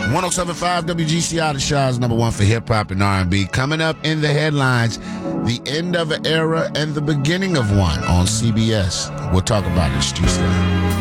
107.5 WGCI, the Shaw's number one for hip-hop and R&B. Coming up in the headlines, the end of an era and the beginning of one on CBS. We'll talk about it. Stu.